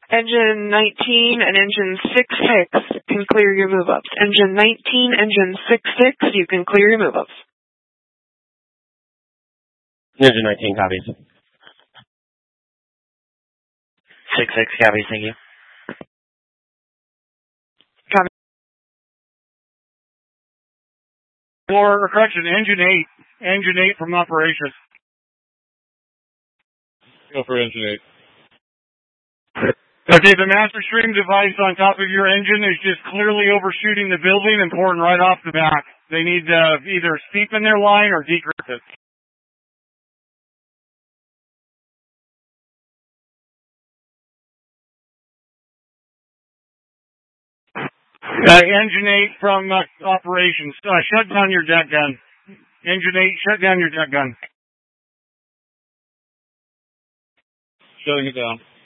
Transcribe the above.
Engine 19 and engine 6-6 can clear your move-ups. Engine 19, engine 6-6, you can clear your move-ups. Engine 19 copies. 6-6 copies, thank you. Copy. Or correction, engine 8. Engine 8 from operations. Go for engine 8. Okay, the master stream device on top of your engine is just clearly overshooting the building and pouring right off the back. They need to either steepen their line or decrease it. Engine 8 from operations. Shut down your deck gun. Engine 8, shut down your deck gun. Shutting it down.